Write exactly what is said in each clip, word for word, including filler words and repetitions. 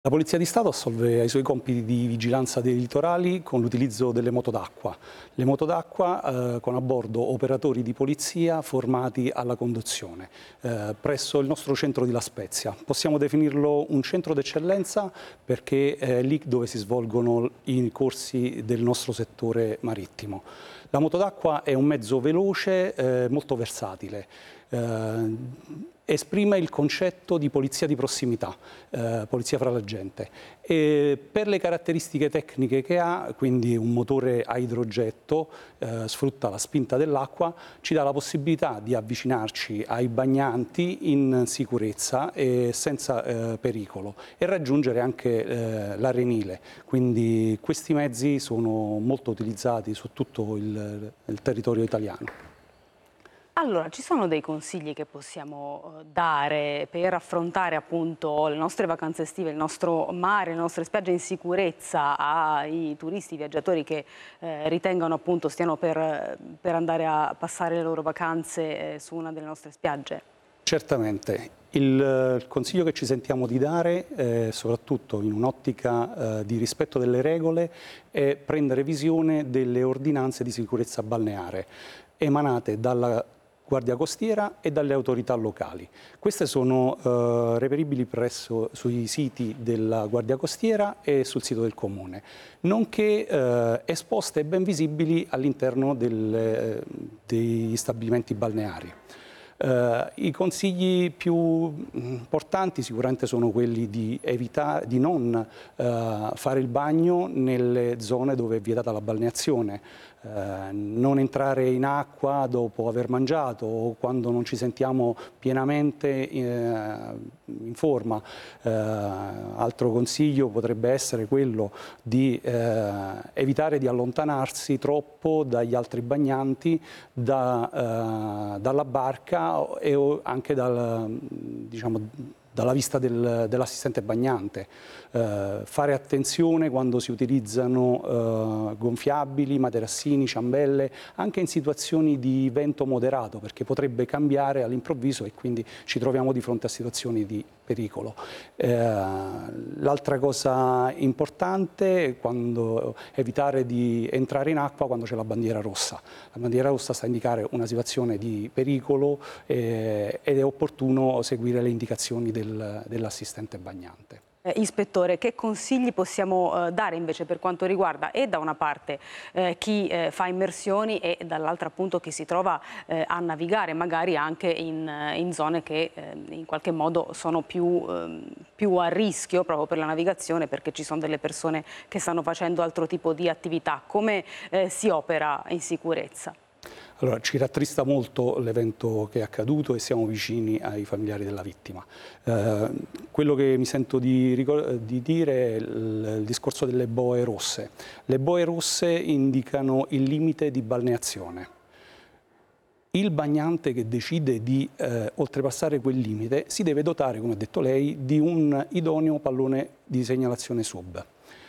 La Polizia di Stato assolve ai suoi compiti di vigilanza dei litorali con l'utilizzo delle moto d'acqua. Le moto d'acqua eh, con a bordo operatori di polizia formati alla conduzione eh, presso il nostro centro di La Spezia. Possiamo definirlo un centro d'eccellenza perché è lì dove si svolgono i corsi del nostro settore marittimo. La moto d'acqua è un mezzo veloce, eh, molto versatile. Eh, esprime il concetto di polizia di prossimità, eh, polizia fra la gente. E per le caratteristiche tecniche che ha, quindi un motore a idrogetto, eh, sfrutta la spinta dell'acqua, ci dà la possibilità di avvicinarci ai bagnanti in sicurezza e senza eh, pericolo e raggiungere anche eh, l'arenile. Quindi questi mezzi sono molto utilizzati su tutto il, il territorio italiano. Allora, ci sono dei consigli che possiamo dare per affrontare appunto le nostre vacanze estive, il nostro mare, le nostre spiagge in sicurezza ai turisti, viaggiatori che eh, ritengano appunto stiano per, per andare a passare le loro vacanze eh, su una delle nostre spiagge? Certamente. Il, il consiglio che ci sentiamo di dare, eh, soprattutto in un'ottica eh, di rispetto delle regole, è prendere visione delle ordinanze di sicurezza balneare emanate dalla Guardia Costiera e dalle autorità locali. Queste sono eh, reperibili presso sui siti della Guardia Costiera e sul sito del Comune, nonché eh, esposte e ben visibili all'interno del, degli stabilimenti balneari. Uh, I consigli più importanti sicuramente sono quelli di evitare, di non uh, fare il bagno nelle zone dove è vietata la balneazione, uh, non entrare in acqua dopo aver mangiato o quando non ci sentiamo pienamente uh, in forma. Uh, altro consiglio potrebbe essere quello di uh, evitare di allontanarsi troppo dagli altri bagnanti, da, uh, dalla barca e anche dal, diciamo, dalla vista del, dell'assistente bagnante. Eh, fare attenzione quando si utilizzano eh, gonfiabili, materassini, ciambelle, anche in situazioni di vento moderato, perché potrebbe cambiare all'improvviso e quindi ci troviamo di fronte a situazioni di pericolo. Eh, l'altra cosa importante è quando, evitare di entrare in acqua quando c'è la bandiera rossa. La bandiera rossa sta a indicare una situazione di pericolo eh, ed è opportuno seguire le indicazioni del, dell'assistente bagnante. Eh, ispettore, che consigli possiamo eh, dare invece per quanto riguarda e da una parte eh, chi eh, fa immersioni e dall'altra appunto chi si trova eh, a navigare magari anche in, in zone che eh, in qualche modo sono più, eh, più a rischio proprio per la navigazione, perché ci sono delle persone che stanno facendo altro tipo di attività. Come eh, si opera in sicurezza? Allora, ci rattrista molto l'evento che è accaduto e siamo vicini ai familiari della vittima. Eh, quello che mi sento di, di dire è il, il discorso delle boe rosse. Le boe rosse indicano il limite di balneazione. Il bagnante che decide di eh, oltrepassare quel limite si deve dotare, come ha detto lei, di un idoneo pallone di segnalazione sub.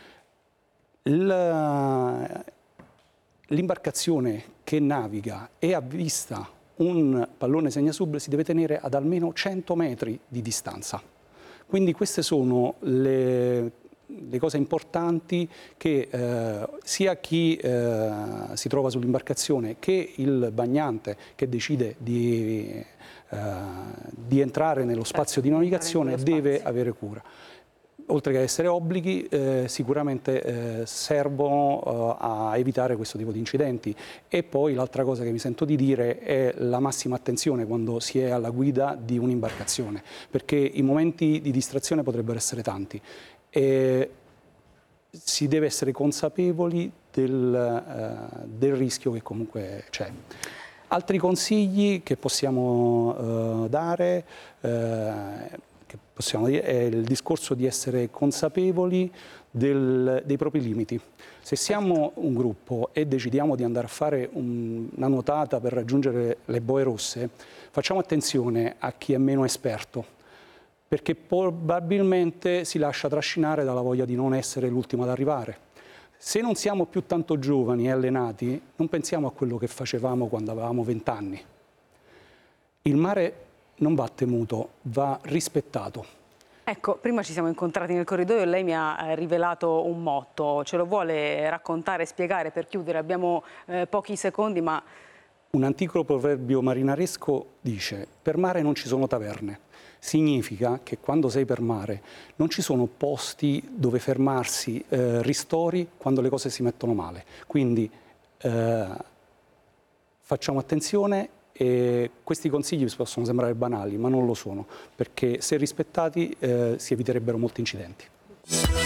Il, L'imbarcazione che naviga e ha vista un pallone segnasub si deve tenere ad almeno cento metri di distanza. Quindi queste sono le, le cose importanti che eh, sia chi eh, si trova sull'imbarcazione che il bagnante che decide di, eh, di entrare nello spazio di navigazione deve avere cura. Oltre che essere obblighi, eh, sicuramente eh, servono eh, a evitare questo tipo di incidenti. E poi l'altra cosa che mi sento di dire è la massima attenzione quando si è alla guida di un'imbarcazione, perché i momenti di distrazione potrebbero essere tanti e si deve essere consapevoli del, eh, del rischio che comunque c'è. Altri consigli che possiamo eh, dare eh, possiamo dire, è il discorso di essere consapevoli del, dei propri limiti. Se siamo un gruppo e decidiamo di andare a fare un, una nuotata per raggiungere le boe rosse, facciamo attenzione a chi è meno esperto, perché probabilmente si lascia trascinare dalla voglia di non essere l'ultimo ad arrivare. Se non siamo più tanto giovani e allenati, non pensiamo a quello che facevamo quando avevamo vent'anni. Il mare non va temuto, va rispettato. Ecco, prima ci siamo incontrati nel corridoio e lei mi ha rivelato un motto. Ce lo vuole raccontare, spiegare per chiudere? Abbiamo eh, pochi secondi, ma... Un antico proverbio marinaresco dice: per mare non ci sono taverne. Significa che quando sei per mare non ci sono posti dove fermarsi, eh, ristori quando le cose si mettono male. Quindi eh, facciamo attenzione. E questi consigli possono sembrare banali, ma non lo sono, perché se rispettati eh, si eviterebbero molti incidenti.